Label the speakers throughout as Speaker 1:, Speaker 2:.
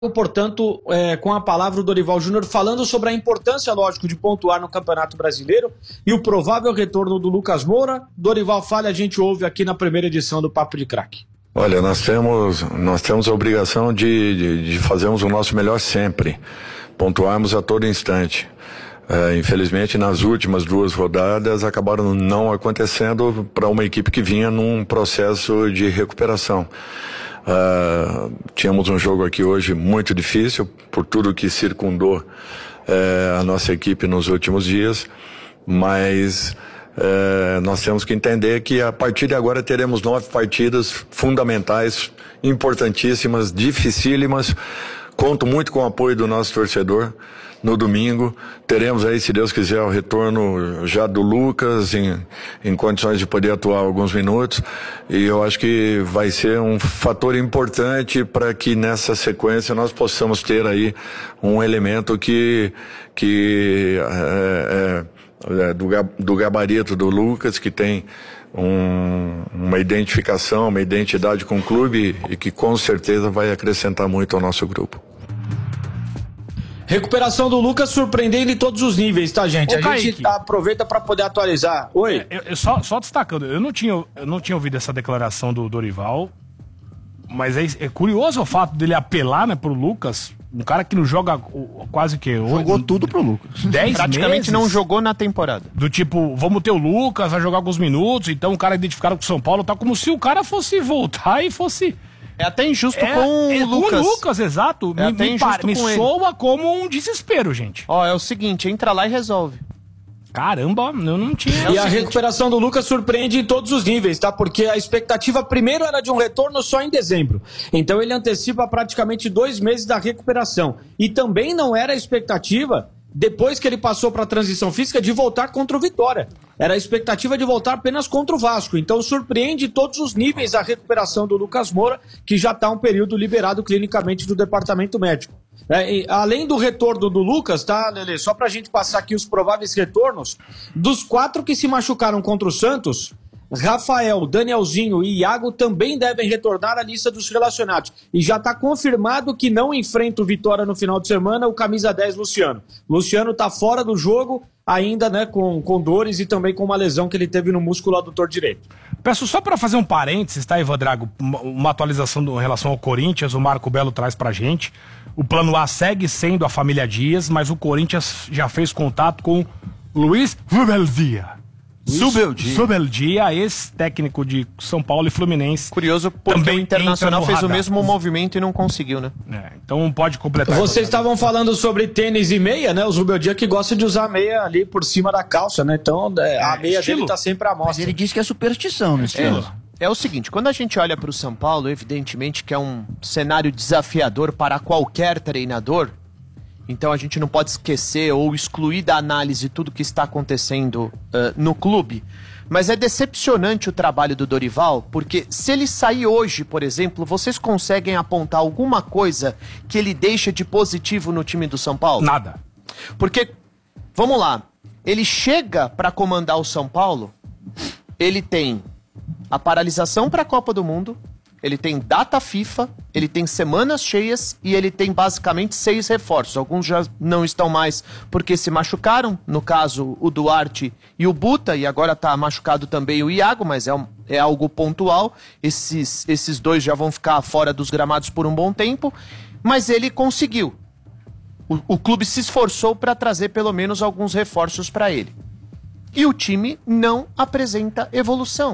Speaker 1: Portanto, com a palavra o Dorival Júnior falando sobre a importância, lógico, de pontuar no Campeonato Brasileiro e o provável retorno do Lucas Moura. Dorival fala, a gente ouve aqui na primeira edição do Papo de Craque.
Speaker 2: Olha, nós temos a obrigação de fazermos o nosso melhor sempre, pontuarmos a todo instante. Infelizmente, nas últimas 2 rodadas acabaram não acontecendo para uma equipe que vinha num processo de recuperação. Tínhamos um jogo aqui hoje muito difícil por tudo que circundou a nossa equipe nos últimos dias, mas nós temos que entender que a partir de agora teremos 9 partidas fundamentais, importantíssimas, dificílimas. Conto muito com o apoio do nosso torcedor. No domingo teremos aí, se Deus quiser, o retorno já do Lucas em condições de poder atuar alguns minutos, e eu acho que vai ser um fator importante para que nessa sequência nós possamos ter aí um elemento do gabarito do Lucas, que tem uma identificação, uma identidade com o clube e que com certeza vai acrescentar muito ao nosso grupo.
Speaker 1: Recuperação do Lucas surpreendendo em todos os níveis, tá, gente? A gente aproveita para poder atualizar. Oi?
Speaker 3: Só destacando, eu não tinha ouvido essa declaração do Dorival, mas é curioso o fato dele apelar, né, pro Lucas, um cara que não joga quase que...
Speaker 4: Jogou tudo pro Lucas.
Speaker 3: 10
Speaker 5: praticamente
Speaker 3: meses,
Speaker 5: não jogou na temporada.
Speaker 3: Do tipo, vamos ter o Lucas, vai jogar alguns minutos, então o cara identificado com o São Paulo, tá como se o cara fosse voltar e fosse...
Speaker 5: É até injusto com o Lucas.
Speaker 3: Com o Lucas, exato. Me soa como um desespero, gente.
Speaker 5: É o seguinte, entra lá e resolve.
Speaker 3: Caramba, eu não tinha.
Speaker 1: E a recuperação do Lucas surpreende em todos os níveis, tá? Porque a expectativa primeiro era de um retorno só em dezembro. Então ele antecipa praticamente 2 meses da recuperação. E também não era a expectativa, depois que ele passou para a transição física, de voltar contra o Vitória. Era a expectativa de voltar apenas contra o Vasco. Então surpreende todos os níveis a recuperação do Lucas Moura, que já está um período liberado clinicamente do departamento médico. Além do retorno do Lucas, tá, Lelê? Só pra gente passar aqui os prováveis retornos, dos 4 que se machucaram contra o Santos, Rafael, Danielzinho e Iago também devem retornar à lista dos relacionados. E já está confirmado que não enfrenta o Vitória no final de semana o camisa 10 Luciano. Luciano está fora do jogo, ainda, né, com dores e também com uma lesão que ele teve no músculo adutor direito.
Speaker 3: Peço só para fazer um parênteses, tá, Ivan Drago? Uma atualização em relação ao Corinthians, o Marco Belo traz pra gente. O plano A segue sendo a família Dias, mas o Corinthians já fez contato com Luiz Subeldia. Subeldia, ex-técnico de São Paulo e Fluminense.
Speaker 5: Curioso, porque também o Internacional fez o mesmo movimento e não conseguiu, né?
Speaker 3: Então pode completar.
Speaker 1: Vocês estavam falando sobre tênis e meia, né? O Subeldia que gosta de usar meia ali por cima da calça, né? Então a meia estilo dele tá sempre à mostra.
Speaker 4: Mas ele diz que é superstição, né?
Speaker 5: É o seguinte, quando a gente olha para o São Paulo, evidentemente que é um cenário desafiador para qualquer treinador. Então a gente não pode esquecer ou excluir da análise tudo que está acontecendo no clube. Mas é decepcionante o trabalho do Dorival, porque se ele sair hoje, por exemplo, vocês conseguem apontar alguma coisa que ele deixa de positivo no time do São Paulo?
Speaker 3: Nada.
Speaker 5: Porque, vamos lá, ele chega para comandar o São Paulo, ele tem a paralisação para a Copa do Mundo, ele tem data FIFA, ele tem semanas cheias e ele tem basicamente 6 reforços. Alguns já não estão mais porque se machucaram, no caso o Duarte e o Buta, e agora está machucado também o Iago, mas é algo pontual. Esses 2 já vão ficar fora dos gramados por um bom tempo, mas ele conseguiu. O clube se esforçou para trazer pelo menos alguns reforços para ele. E o time não apresenta evolução.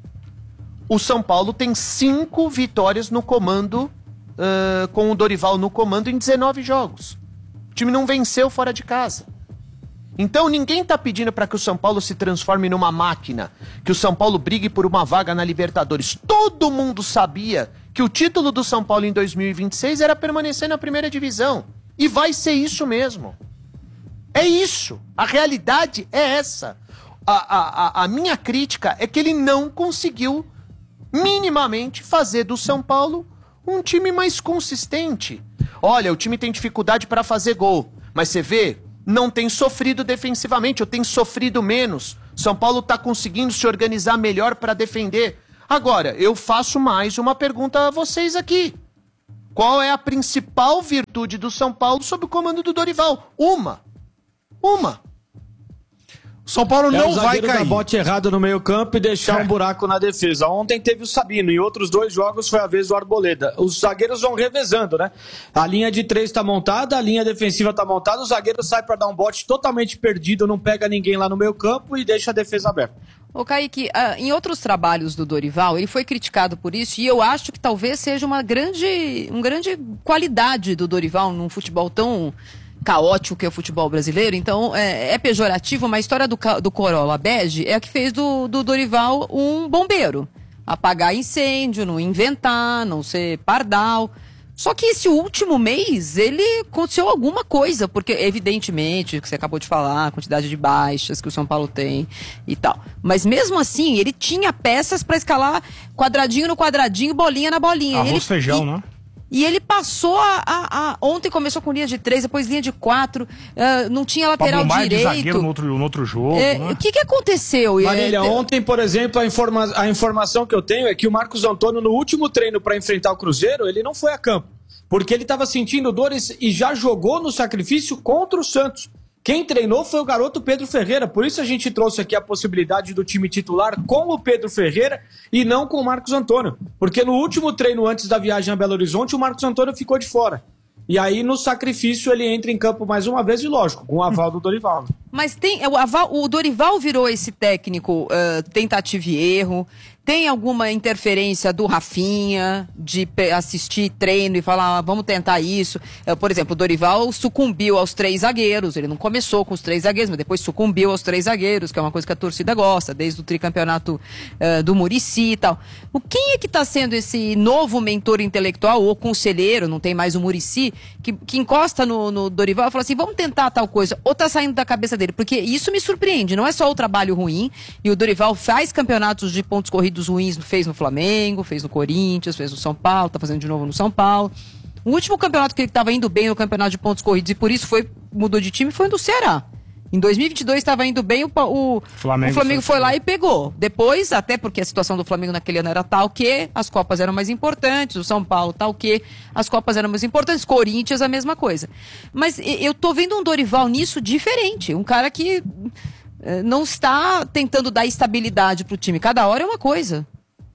Speaker 5: O São Paulo tem 5 vitórias no comando, com o Dorival no comando em 19 jogos. O time não venceu fora de casa. Então ninguém está pedindo para que o São Paulo se transforme numa máquina, que o São Paulo brigue por uma vaga na Libertadores. Todo mundo sabia que o título do São Paulo em 2026 era permanecer na primeira divisão. E vai ser isso mesmo. É isso. A realidade é essa. A minha crítica é que ele não conseguiu minimamente fazer do São Paulo um time mais consistente. Olha, o time tem dificuldade para fazer gol, mas você vê, não tem sofrido defensivamente, ou tem sofrido menos. São Paulo está conseguindo se organizar melhor para defender. Agora, eu faço mais uma pergunta a vocês aqui. Qual é a principal virtude do São Paulo sob o comando do Dorival? Uma.
Speaker 3: São Paulo não
Speaker 1: o
Speaker 3: vai
Speaker 1: zagueiro
Speaker 3: cair.
Speaker 1: dar bote errado no meio campo e deixar um buraco na defesa. Ontem teve o Sabino, em outros 2 jogos foi a vez do Arboleda. Os zagueiros vão revezando, né? A linha de 3 tá montada, a linha defensiva tá montada, o zagueiro sai para dar um bote totalmente perdido, não pega ninguém lá no meio campo e deixa a defesa aberta.
Speaker 6: Ô, Kaique, em outros trabalhos do Dorival, ele foi criticado por isso, e eu acho que talvez seja uma grande qualidade do Dorival num futebol tão caótico que é o futebol brasileiro. Então, é pejorativo, mas a história do Corolla Bege é a que fez do Dorival um bombeiro. Apagar incêndio, não inventar, não ser pardal. Só que esse último mês, aconteceu alguma coisa, porque evidentemente, que você acabou de falar, a quantidade de baixas que o São Paulo tem e tal. Mas mesmo assim, ele tinha peças para escalar quadradinho no quadradinho, bolinha na bolinha.
Speaker 3: Arroz, feijão, né?
Speaker 6: E ele passou ontem começou com linha de 3, depois linha de 4, não tinha lateral direito.
Speaker 3: De zagueiro no outro jogo, né?
Speaker 6: O que aconteceu?
Speaker 1: Marília, ontem, por exemplo, a informação que eu tenho é que o Marcos Antônio, no último treino para enfrentar o Cruzeiro, ele não foi a campo, porque ele estava sentindo dores e já jogou no sacrifício contra o Santos. Quem treinou foi o garoto Pedro Ferreira, por isso a gente trouxe aqui a possibilidade do time titular com o Pedro Ferreira e não com o Marcos Antônio. Porque no último treino antes da viagem a Belo Horizonte, o Marcos Antônio ficou de fora. E aí, no sacrifício, ele entra em campo mais uma vez e, lógico, com o aval do Dorival.
Speaker 6: Mas o Dorival virou esse técnico tentativa e erro. Tem alguma interferência do Rafinha de assistir treino e falar, vamos tentar isso? Por exemplo, o Dorival sucumbiu aos 3 zagueiros. Ele não começou com os 3 zagueiros, mas depois sucumbiu aos 3 zagueiros, que é uma coisa que a torcida gosta, desde o tricampeonato do Muricy e tal. Quem é que está sendo esse novo mentor intelectual ou conselheiro, não tem mais o Muricy, que encosta no Dorival e fala assim, vamos tentar tal coisa? Ou está saindo da cabeça dele? Porque isso me surpreende. Não é só o trabalho ruim, e o Dorival faz campeonatos de pontos corridos ruins, fez no Flamengo, fez no Corinthians, fez no São Paulo, tá fazendo de novo no São Paulo. O último campeonato que ele estava indo bem no campeonato de pontos corridos e por isso mudou de time foi no Ceará. Em 2022 estava indo bem, o Flamengo foi lá e pegou. Depois, até porque a situação do Flamengo naquele ano era tal que as Copas eram mais importantes, o São Paulo tal que as Copas eram mais importantes, Corinthians a mesma coisa. Mas eu tô vendo um Dorival nisso diferente, um cara que não está tentando dar estabilidade pro time. Cada hora é uma coisa.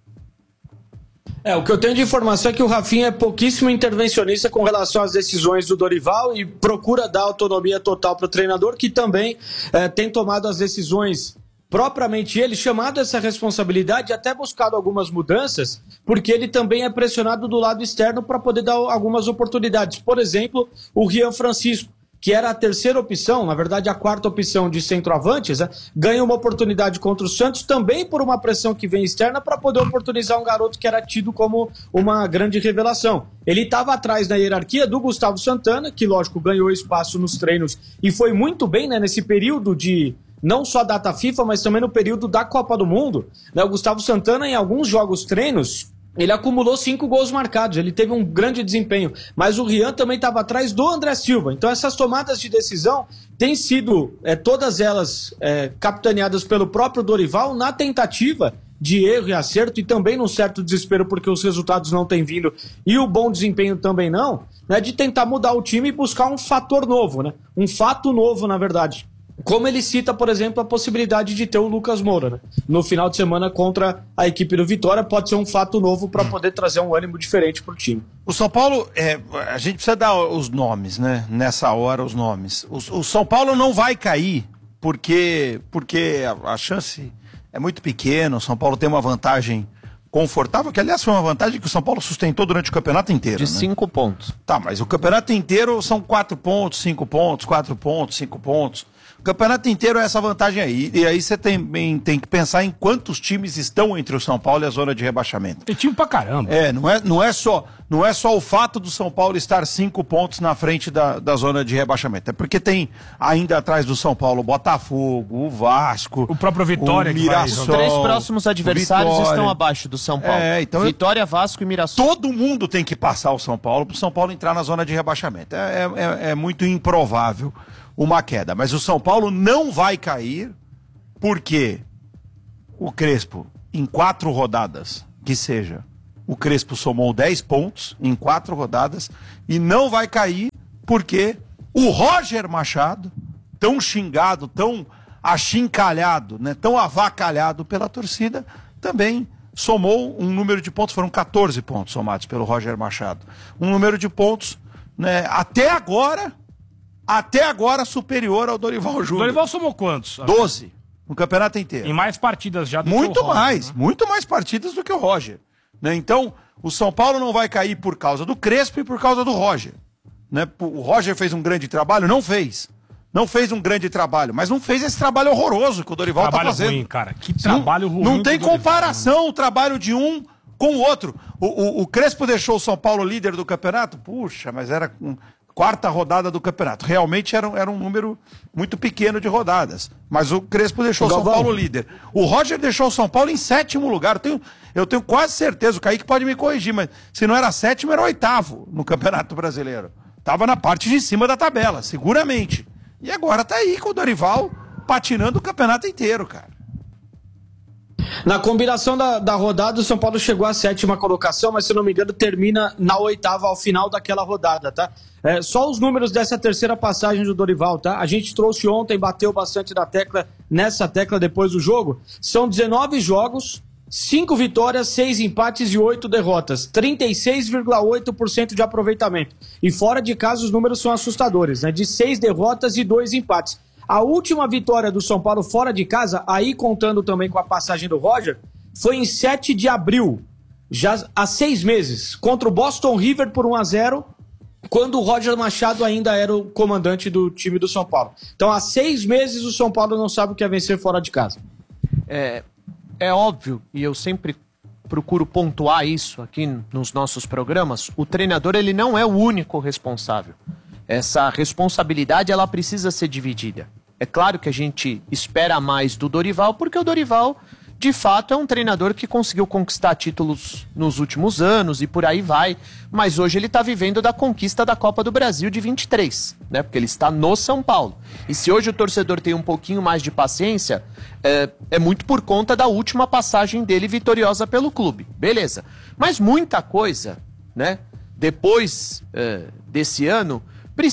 Speaker 1: O que eu tenho de informação é que o Rafinha é pouquíssimo intervencionista com relação às decisões do Dorival e procura dar autonomia total para o treinador, que também tem tomado as decisões propriamente ele, chamado essa responsabilidade e até buscado algumas mudanças, porque ele também é pressionado do lado externo para poder dar algumas oportunidades. Por exemplo, o Rian Francisco, que era a terceira opção, na verdade a quarta opção de centroavantes, ganha uma oportunidade contra o Santos, também por uma pressão que vem externa para poder oportunizar um garoto que era tido como uma grande revelação. Ele estava atrás na hierarquia do Gustavo Santana, que lógico ganhou espaço nos treinos e foi muito bem, né, nesse período de não só data FIFA, mas também no período da Copa do Mundo. O Gustavo Santana em alguns jogos treinos, ele acumulou 5 gols marcados, ele teve um grande desempenho, mas o Rian também estava atrás do André Silva. Então essas tomadas de decisão têm sido, todas elas capitaneadas pelo próprio Dorival na tentativa de erro e acerto e também num certo desespero porque os resultados não têm vindo e o bom desempenho também não, né, de tentar mudar o time e buscar um fator novo, né, um fato novo na verdade. Como ele cita, por exemplo, a possibilidade de ter o Lucas Moura, né? No final de semana contra a equipe do Vitória, pode ser um fato novo para poder trazer um ânimo diferente para o time.
Speaker 7: O São Paulo, a gente precisa dar os nomes, né? Nessa hora, os nomes. O São Paulo não vai cair porque a chance é muito pequena. O São Paulo tem uma vantagem confortável, que aliás foi uma vantagem que o São Paulo sustentou durante o campeonato inteiro.
Speaker 5: De 5 pontos.
Speaker 7: Tá, mas o campeonato inteiro são 4 pontos, 5 pontos, 4 pontos, 5 pontos. O campeonato inteiro é essa vantagem aí. E aí você também tem que pensar em quantos times estão entre o São Paulo e a zona de rebaixamento.
Speaker 3: Tem time pra caramba.
Speaker 7: Não é só o fato do São Paulo estar 5 pontos na frente da zona de rebaixamento. É porque tem ainda atrás do São Paulo o Botafogo, o Vasco,
Speaker 3: o próprio Vitória,
Speaker 7: o Mirassol.
Speaker 5: Os 3 próximos adversários estão abaixo do São Paulo.
Speaker 7: Então
Speaker 5: Vitória, Vasco e Mirassol.
Speaker 7: Todo mundo tem que passar o São Paulo para o São Paulo entrar na zona de rebaixamento. É muito improvável uma queda. Mas o São Paulo não vai cair porque o Crespo, em 4 rodadas, que seja, O Crespo somou 10 pontos em 4 rodadas e não vai cair porque o Roger Machado, tão xingado, tão achincalhado, né, tão avacalhado pela torcida, também somou um número de pontos, foram 14 pontos somados pelo Roger Machado. Um número de pontos, né, até agora superior ao Dorival
Speaker 3: O
Speaker 7: Júnior.
Speaker 3: Dorival somou quantos?
Speaker 7: 12 no campeonato inteiro.
Speaker 3: Em mais partidas já do
Speaker 7: Muito
Speaker 3: que o Roger,
Speaker 7: mais,
Speaker 3: né?
Speaker 7: muito mais partidas do que o Roger. Né? Então, o São Paulo não vai cair por causa do Crespo e por causa do Roger. Né? O Roger fez um grande trabalho? Não fez. Não fez um grande trabalho, mas não fez esse trabalho horroroso que o Dorival está fazendo.
Speaker 3: Ruim, cara. Que trabalho ruim.
Speaker 7: Não tem
Speaker 3: do Dorival,
Speaker 7: comparação o trabalho de um com o outro. O Crespo deixou o São Paulo líder do campeonato? Puxa, mas era quarta rodada do campeonato. Realmente era um número muito pequeno de rodadas. Mas o Crespo deixou o São Paulo líder. O Roger deixou o São Paulo em 7º lugar. Eu tenho quase certeza, o Kaique pode me corrigir, mas se não era 7º, era 8º no Campeonato Brasileiro. Tava na parte de cima da tabela, seguramente. E agora tá aí com o Dorival patinando o campeonato inteiro, cara.
Speaker 1: Na combinação da rodada, o São Paulo chegou à 7ª colocação, mas se não me engano termina na 8ª ao final daquela rodada, tá? Só os números dessa terceira passagem do Dorival, tá? A gente trouxe ontem, bateu bastante nessa tecla depois do jogo. São 19 jogos, 5 vitórias, 6 empates e 8 derrotas. 36,8% de aproveitamento. E fora de casa os números são assustadores, né? De 6 derrotas e 2 empates. A última vitória do São Paulo fora de casa, aí contando também com a passagem do Roger, foi em 7 de abril, já há 6 meses, contra o Boston River por 1-0, quando o Roger Machado ainda era o comandante do time do São Paulo. Então há 6 meses o São Paulo não sabe o que é vencer fora de casa.
Speaker 5: É óbvio, e eu sempre procuro pontuar isso aqui nos nossos programas, o treinador ele não é o único responsável. Essa responsabilidade ela precisa ser dividida. É claro que a gente espera mais do Dorival, porque o Dorival, de fato, é um treinador que conseguiu conquistar títulos nos últimos anos e por aí vai, mas hoje ele está vivendo da conquista da Copa do Brasil de 23, né? Porque ele está no São Paulo. E se hoje o torcedor tem um pouquinho mais de paciência, é muito por conta da última passagem dele vitoriosa pelo clube. Beleza. Mas muita coisa, né? Depois desse ano,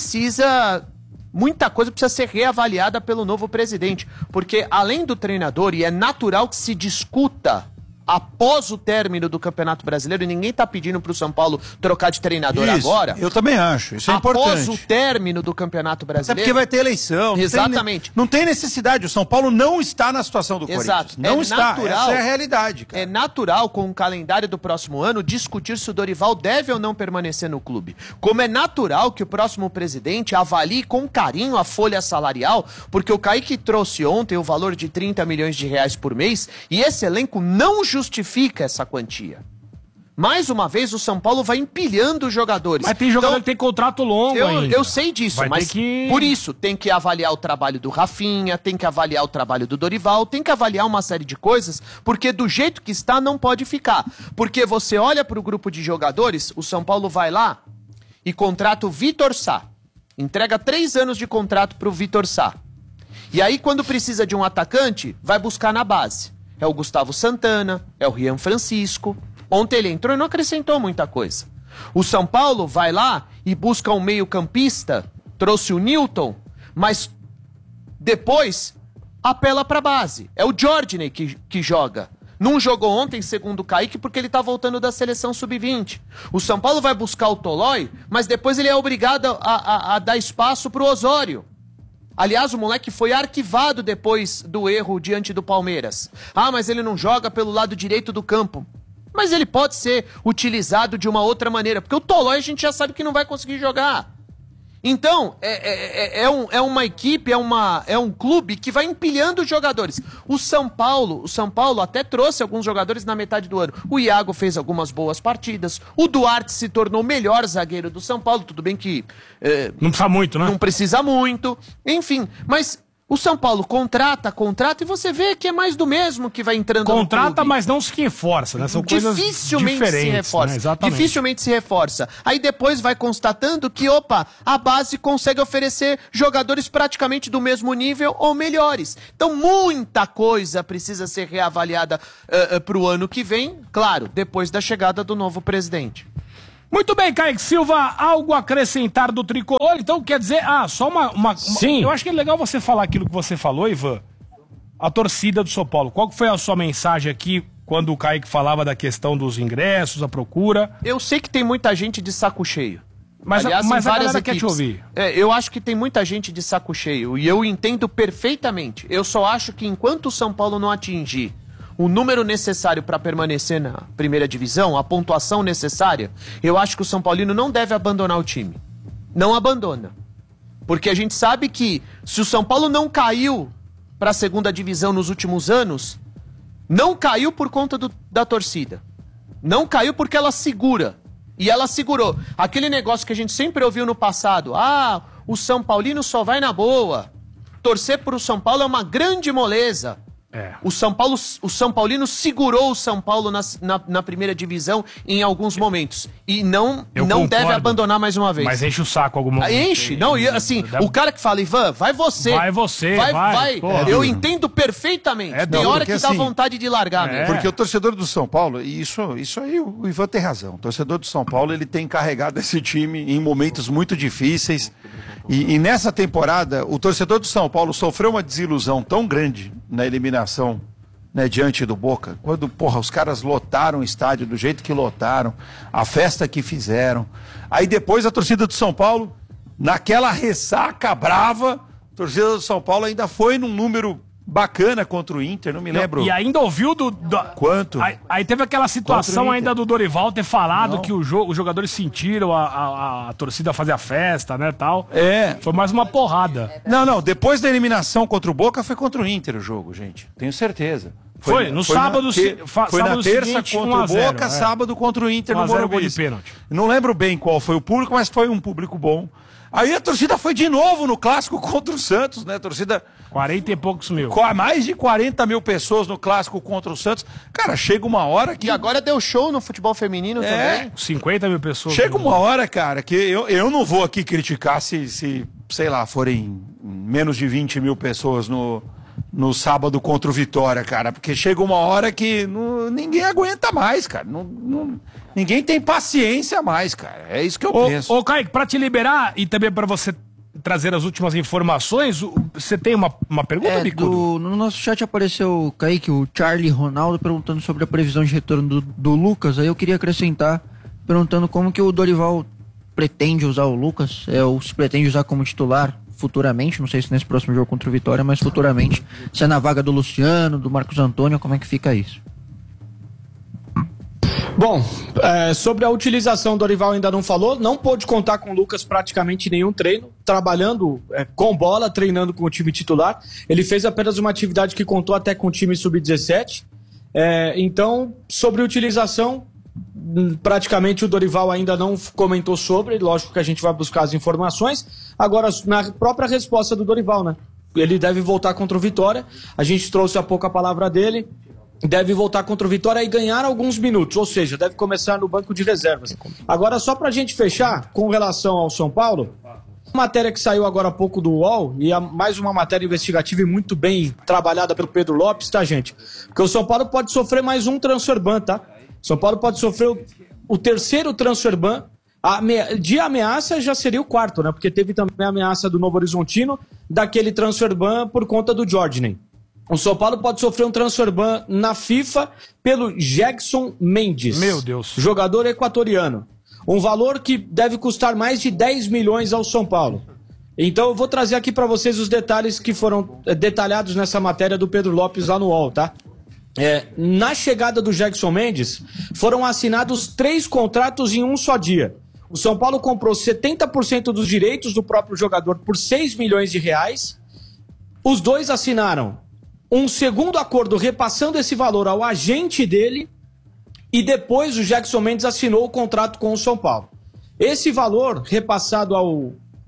Speaker 5: muita coisa precisa ser reavaliada pelo novo presidente, porque além do treinador, e é natural que se discuta após o término do Campeonato Brasileiro, e ninguém tá pedindo pro São Paulo trocar de treinador agora.
Speaker 7: Eu também acho, isso é importante.
Speaker 5: Após o término do Campeonato Brasileiro.
Speaker 7: Até porque vai ter eleição.
Speaker 5: Exatamente.
Speaker 7: Não tem necessidade, o São Paulo não está na situação do
Speaker 5: Exato.
Speaker 7: Corinthians. Não está,
Speaker 5: natural,
Speaker 7: essa é a realidade, cara.
Speaker 5: É natural, com o calendário do próximo ano, discutir se o Dorival deve ou não permanecer no clube. Como é natural que o próximo presidente avalie com carinho a folha salarial, porque o Kaique trouxe ontem o valor de 30 milhões de reais por mês, e esse elenco não justifica essa quantia. Mais uma vez, o São Paulo vai empilhando os jogadores.
Speaker 3: Mas tem jogador que tem contrato longo ainda.
Speaker 5: Eu sei disso, mas por isso tem que avaliar o trabalho do Rafinha, tem que avaliar o trabalho do Dorival, tem que avaliar uma série de coisas, porque do jeito que está não pode ficar. Porque você olha para o grupo de jogadores, o São Paulo vai lá e contrata o Vitor Sá. Entrega 3 anos de contrato para o Vitor Sá. E aí, quando precisa de um atacante, vai buscar na base. É o Gustavo Santana, é o Rian Francisco. Ontem ele entrou e não acrescentou muita coisa. O São Paulo vai lá e busca um meio-campista, trouxe o Newton, mas depois apela para a base. É o Jordney que joga. Não jogou ontem, segundo o Kaique, porque ele tá voltando da seleção sub-20. O São Paulo vai buscar o Tolói, mas depois ele é obrigado a dar espaço pro Osório. Aliás, o moleque foi arquivado depois do erro diante do Palmeiras. Ah, mas ele não joga pelo lado direito do campo. Mas ele pode ser utilizado de uma outra maneira, porque o Tolói a gente já sabe que não vai conseguir jogar. Então, é uma equipe, é um clube que vai empilhando jogadores. O São Paulo até trouxe alguns jogadores na metade do ano. O Iago fez algumas boas partidas. O Duarte se tornou o melhor zagueiro do São Paulo. Tudo bem que...
Speaker 3: não precisa muito, né?
Speaker 5: Não precisa muito. Enfim, mas O São Paulo contrata e você vê que é mais do mesmo que vai entrando
Speaker 3: Contrata,
Speaker 5: no clube.
Speaker 3: mas não se reforça, né? São coisas
Speaker 5: Dificilmente
Speaker 3: diferentes,
Speaker 5: se reforça.
Speaker 3: né? Exatamente.
Speaker 5: Dificilmente se reforça. Aí depois vai constatando que, opa, a base consegue oferecer jogadores praticamente do mesmo nível ou melhores. Então muita coisa precisa ser reavaliada pro ano que vem, claro, depois da chegada do novo presidente.
Speaker 3: Muito bem, Kaique Silva, algo a acrescentar do Tricolor? Então, quer dizer, só uma...
Speaker 1: Sim.
Speaker 3: Eu acho que é legal você falar aquilo que você falou, Ivan. A torcida do São Paulo. Qual que foi a sua mensagem aqui quando o Kaique falava da questão dos ingressos, a procura?
Speaker 5: Eu sei que tem muita gente de saco cheio.
Speaker 3: Mas
Speaker 5: Aliás,
Speaker 3: a
Speaker 5: em várias
Speaker 3: galera quer te
Speaker 5: equipes.
Speaker 3: ouvir.
Speaker 5: Eu acho que tem muita gente de saco cheio e eu entendo perfeitamente. Eu só acho que enquanto o São Paulo não atingir o número necessário para permanecer na primeira divisão, a pontuação necessária, eu acho que o São Paulino não deve abandonar o time. Não abandona. Porque a gente sabe que se o São Paulo não caiu para a segunda divisão nos últimos anos, não caiu por conta da torcida. Não caiu porque ela segura. E ela segurou. Aquele negócio que a gente sempre ouviu no passado. O São Paulino só vai na boa. Torcer pro São Paulo é uma grande moleza. O São Paulino segurou o São Paulo na primeira divisão em alguns momentos. E não deve abandonar mais uma vez.
Speaker 3: Mas enche o saco algum momento.
Speaker 5: Enche. Não, e assim, o cara que fala, Ivan, vai você.
Speaker 3: Vai você, vai.
Speaker 5: Eu entendo perfeitamente. Tem hora que dá vontade de largar mesmo.
Speaker 7: Porque o torcedor do São Paulo, e isso aí o Ivan tem razão. O torcedor do São Paulo, ele tem carregado esse time em momentos muito difíceis. E nessa temporada, o torcedor do São Paulo sofreu uma desilusão tão grande na eliminação, né, diante do Boca, quando, os caras lotaram o estádio do jeito que lotaram, a festa que fizeram. Aí depois a torcida do São Paulo, naquela ressaca brava, a torcida do São Paulo ainda foi num número bacana contra o Inter, não me lembro.
Speaker 3: E ainda ouviu
Speaker 7: quanto?
Speaker 3: Aí teve aquela situação ainda do Dorival ter falado que os jogadores sentiram a torcida fazer a festa, né, tal. Foi mais uma porrada.
Speaker 7: Não, depois da eliminação contra o Boca foi contra o Inter o jogo, gente. Tenho certeza.
Speaker 3: Foi no sábado.
Speaker 7: Foi na terça contra o Boca, sábado contra o Inter no Morumbi. Não lembro bem qual foi o público, mas foi um público bom. Aí a torcida foi de novo no clássico contra o Santos, né? A torcida...
Speaker 3: 40 e poucos mil.
Speaker 7: Mais de 40 mil pessoas no clássico contra o Santos. Cara, chega uma hora que...
Speaker 5: E agora deu show no futebol feminino também.
Speaker 3: 50 mil pessoas.
Speaker 7: Chega uma hora, cara, que eu não vou aqui criticar se sei lá, forem menos de 20 mil pessoas no sábado contra o Vitória, cara. Porque chega uma hora que ninguém aguenta mais, cara. Ninguém tem paciência mais, cara. É isso que eu penso.
Speaker 3: Ô, Kaique, pra te liberar e também pra você trazer as últimas informações, você tem uma pergunta, Bicudo?
Speaker 4: No nosso chat apareceu, Kaique, o Charlie Ronaldo perguntando sobre a previsão de retorno do Lucas. Aí eu queria acrescentar, perguntando como que o Dorival pretende usar o Lucas, ou se pretende usar como titular futuramente, não sei se nesse próximo jogo contra o Vitória, mas futuramente, se é na vaga do Luciano, do Marcos Antônio, como é que fica isso?
Speaker 1: Bom, sobre a utilização, o Dorival ainda não falou, não pôde contar com o Lucas praticamente nenhum treino, trabalhando com bola, treinando com o time titular. Ele fez apenas uma atividade que contou até com o time sub-17. Então, sobre utilização, praticamente o Dorival ainda não comentou sobre, lógico que a gente vai buscar as informações. Agora, na própria resposta do Dorival, né? Ele deve voltar contra o Vitória, a gente trouxe há pouco a palavra dele. Deve voltar contra o Vitória e ganhar alguns minutos, ou seja, deve começar no banco de reservas. Agora, só pra gente fechar, com relação ao São Paulo, matéria que saiu agora há pouco do UOL, e mais uma matéria investigativa e muito bem trabalhada pelo Pedro Lopes, tá, gente? Porque o São Paulo pode sofrer mais um transfer ban, tá? O São Paulo pode sofrer o terceiro transfer ban. De ameaça já seria o quarto, né? Porque teve também a ameaça do Novo Horizontino, daquele transfer ban por conta do Jordan. O São Paulo pode sofrer um transfer ban na FIFA pelo Jackson Mendes.
Speaker 3: Meu Deus.
Speaker 1: Jogador equatoriano. Um valor que deve custar mais de 10 milhões ao São Paulo. Então eu vou trazer aqui para vocês os detalhes que foram detalhados nessa matéria do Pedro Lopes lá no UOL, tá? Na chegada do Jackson Mendes, foram assinados 3 contratos em um só dia. O São Paulo comprou 70% dos direitos do próprio jogador por 6 milhões de reais. Os dois assinaram um segundo acordo repassando esse valor ao agente dele e depois o Jackson Mendes assinou o contrato com o São Paulo. Esse valor repassado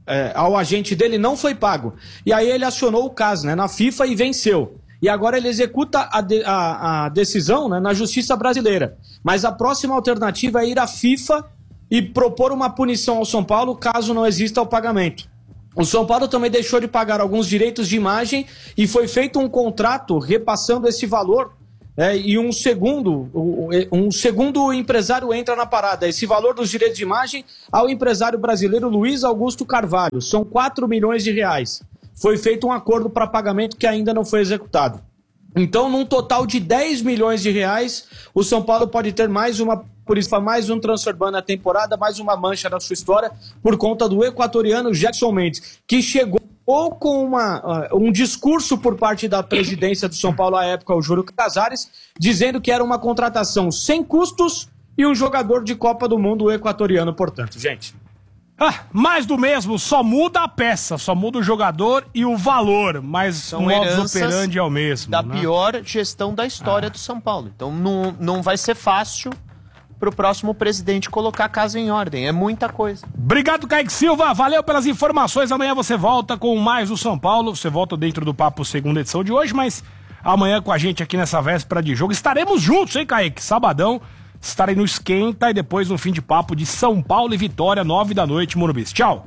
Speaker 1: ao agente dele não foi pago. E aí ele acionou o caso, né, na FIFA e venceu. E agora ele executa a decisão, né, na justiça brasileira. Mas a próxima alternativa é ir à FIFA e propor uma punição ao São Paulo caso não exista o pagamento. O São Paulo também deixou de pagar alguns direitos de imagem e foi feito um contrato repassando esse valor, e um segundo empresário entra na parada. Esse valor dos direitos de imagem ao empresário brasileiro Luiz Augusto Carvalho. São 4 milhões de reais. Foi feito um acordo para pagamento que ainda não foi executado. Então, num total de 10 milhões de reais, o São Paulo pode ter mais um transfer ban na temporada, mais uma mancha na sua história, por conta do equatoriano Jackson Mendes, que chegou com um discurso por parte da presidência do São Paulo à época, o Júlio Casares, dizendo que era uma contratação sem custos e um jogador de Copa do Mundo equatoriano, portanto, gente.
Speaker 3: Mais do mesmo, só muda a peça, só muda o jogador e o valor, mas o modus operandi é o mesmo.
Speaker 5: Da pior gestão da história do São Paulo. Então não vai ser fácil pro próximo presidente colocar a casa em ordem. É muita coisa.
Speaker 3: Obrigado, Kaique Silva. Valeu pelas informações. Amanhã você volta com mais do São Paulo. Você volta dentro do Papo segunda edição de hoje, mas amanhã com a gente aqui nessa véspera de jogo. Estaremos juntos, hein, Kaique? Sabadão. Estarei no Esquenta e depois no fim de papo de São Paulo e Vitória, 9 da noite, Morumbi. Tchau.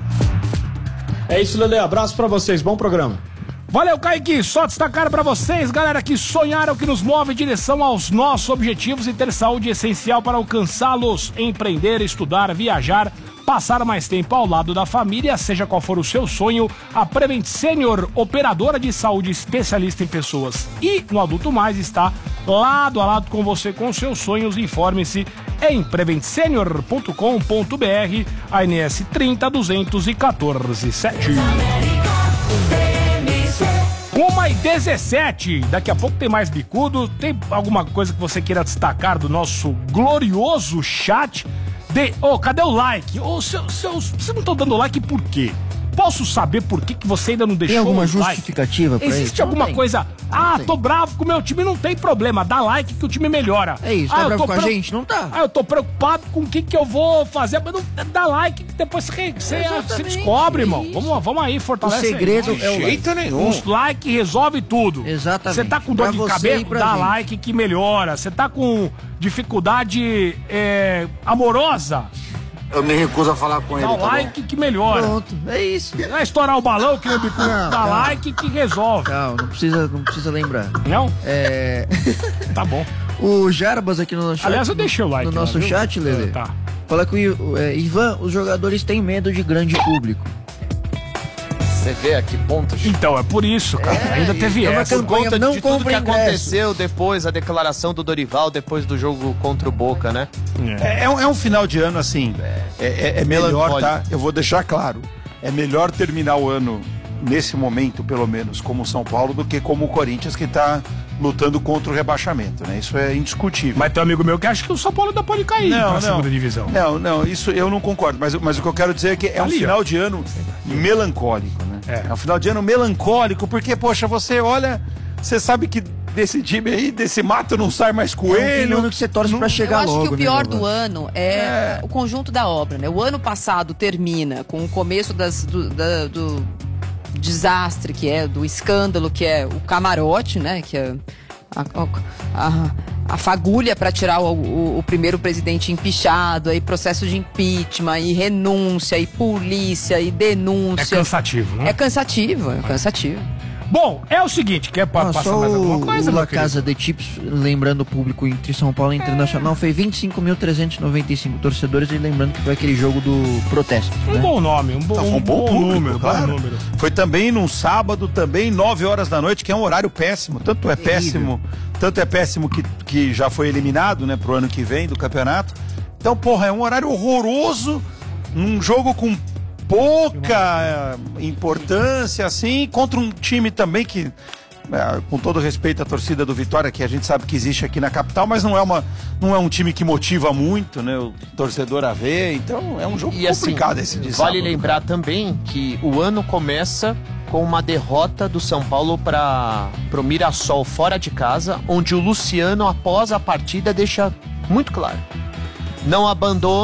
Speaker 1: É isso, Lele. Abraço pra vocês. Bom programa.
Speaker 3: Valeu, Kaique. Só destacar pra vocês, galera, que sonharam, que nos move em direção aos nossos objetivos e ter saúde essencial para alcançá-los. Empreender, estudar, viajar, passar mais tempo ao lado da família, seja qual for o seu sonho, a Prevent Senior, operadora de saúde especialista em pessoas e no adulto mais, está lado a lado com você com seus sonhos. Informe-se em preventsenior.com.br, ANS 302147. 1h17, daqui a pouco tem mais bicudo. Tem alguma coisa que você queira destacar do nosso glorioso chat? Cadê o like? Vocês não estão dando like por quê? Posso saber por que você ainda não deixou?
Speaker 4: Tem alguma justificativa pra isso?
Speaker 3: Existe alguma coisa? Tô bravo com o meu time, não tem problema. Dá like que o time melhora.
Speaker 4: É isso, tá bravo com a gente? Não tá.
Speaker 3: Eu tô preocupado com o que eu vou fazer, mas não dá like que depois você descobre, irmão. Vamos aí, fortalece.
Speaker 4: O segredo
Speaker 3: é o jeito nenhum. Um like resolve tudo.
Speaker 4: Exatamente.
Speaker 3: Você tá com dor de cabeça, dá like que melhora. Você tá com dificuldade amorosa,
Speaker 8: eu me recuso a falar com ele.
Speaker 3: Dá like que melhora.
Speaker 4: Pronto, é isso.
Speaker 3: Não é estourar o balão que dá like que resolve.
Speaker 4: Não precisa lembrar.
Speaker 3: Não? Tá bom.
Speaker 4: O Jarbas aqui no nosso chat.
Speaker 3: Aliás, eu deixei o like.
Speaker 4: No nosso chat, Lelê.
Speaker 3: Tá.
Speaker 4: Fala que Ivan, os jogadores têm medo de grande público.
Speaker 5: Você vê a que ponto, gente?
Speaker 3: Então, é por isso, cara. Ainda teve essa.
Speaker 5: Por conta de tudo que aconteceu depois, a declaração do Dorival, depois do jogo contra o Boca, né?
Speaker 7: É um final de ano, assim, é melhor, tá? Eu vou deixar claro. É melhor terminar o ano, nesse momento, pelo menos, como o São Paulo, do que como o Corinthians, que tá lutando contra o rebaixamento, né? Isso é indiscutível.
Speaker 3: Mas tem um amigo meu que acha que o São Paulo ainda pode cair pra segunda divisão.
Speaker 7: Não, isso eu não concordo. Mas o que eu quero dizer é que é um final de ano melancólico, né? É um final de ano melancólico, porque, poxa, você olha, você sabe que desse time aí, desse mato não sai mais coelho.
Speaker 4: É um ano que você torce pra chegar logo.
Speaker 6: Eu acho que o pior do ano é o conjunto da obra, né? O ano passado termina com o começo do desastre, que é do escândalo, que é o camarote, né? Que é a fagulha para tirar o primeiro presidente empichado, aí processo de impeachment, e renúncia, e polícia, e denúncia.
Speaker 3: É cansativo, né?
Speaker 6: É cansativo.
Speaker 3: Bom, é o seguinte, quer passar mais alguma coisa,
Speaker 4: o La Casa de Chips, lembrando o público entre São Paulo e Internacional, foi 25.395 torcedores, e lembrando que foi aquele jogo do protesto.
Speaker 3: Um bom nome, um bom número,
Speaker 7: claro.
Speaker 3: Bom número.
Speaker 7: Foi também num sábado, também 9 horas da noite, que é um horário péssimo. Tanto é péssimo que já foi eliminado, né, pro ano que vem do campeonato. Então, porra, é um horário horroroso, num jogo com pouca importância, assim, contra um time também que, com todo respeito à torcida do Vitória, que a gente sabe que existe aqui na capital, mas não é um time que motiva muito, né, o torcedor a ver. Então é um jogo complicado, assim, esse de sábado.
Speaker 5: Vale lembrar também que o ano começa com uma derrota do São Paulo pro Mirassol fora de casa, onde o Luciano, após a partida, deixa muito claro: não abandonem,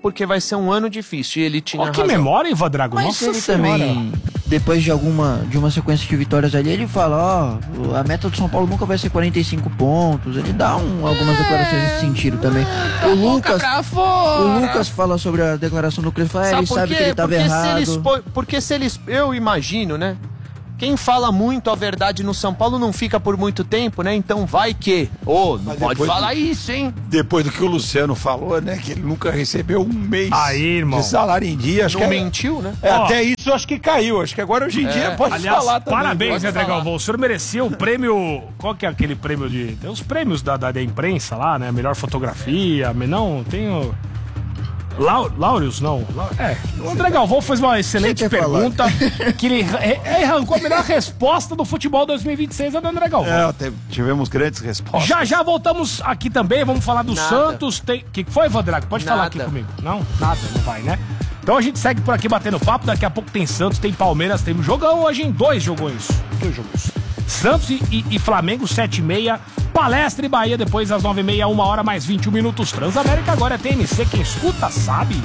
Speaker 5: porque vai ser um ano difícil. E ele tinha
Speaker 3: Ó, que
Speaker 5: razão.
Speaker 3: memória, Ivan Drago.
Speaker 4: Mas
Speaker 3: Nossa
Speaker 4: ele
Speaker 3: senhora.
Speaker 4: também, depois de uma sequência de vitórias ali, ele fala, a meta do São Paulo nunca vai ser 45 pontos. Ele dá algumas declarações nesse sentido também. O Lucas fala sobre a declaração do Crespo, ele sabe que ele estava errado.
Speaker 5: Porque se eles... Eu imagino, né? Quem fala muito a verdade no São Paulo não fica por muito tempo, né? Então vai que... não
Speaker 7: Mas
Speaker 5: pode
Speaker 7: depois
Speaker 5: falar isso, hein?
Speaker 7: Depois do que o Luciano falou, né? Que ele nunca recebeu um mês
Speaker 3: Aí, irmão.
Speaker 7: de salário em dia. Acho
Speaker 5: Não
Speaker 7: que
Speaker 5: mentiu, né?
Speaker 3: Ó.
Speaker 7: até isso acho que caiu. Acho que agora hoje em dia pode
Speaker 3: Aliás,
Speaker 7: falar também.
Speaker 3: parabéns,
Speaker 5: pode
Speaker 3: André
Speaker 5: falar.
Speaker 3: Galvão. O senhor merecia o prêmio. Qual que é aquele prêmio de. Tem os prêmios da imprensa lá, né? Melhor fotografia. Não, tem o. Laureus, não. O André Galvão fez uma excelente
Speaker 4: Você quer
Speaker 3: pergunta. Que ele arrancou a melhor resposta do futebol 2026 é do André Galvão.
Speaker 7: Tivemos grandes respostas.
Speaker 3: Já voltamos aqui também. Vamos falar do
Speaker 5: Nada.
Speaker 3: Santos. O que foi, Vandrago? Pode falar aqui
Speaker 5: Nada.
Speaker 3: comigo. Não? Nada, não vai, né? Então a gente segue por aqui batendo papo. Daqui a pouco tem Santos, tem Palmeiras, tem jogão hoje em 2 jogões. 2 jogos. Santos e Flamengo, 7h30. Palestra e Bahia, depois às 9h30, 1h mais 21 minutos. Transamérica agora é TMC, quem escuta sabe.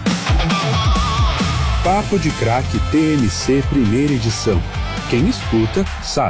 Speaker 9: Papo de Craque TMC, primeira edição. Quem escuta sabe.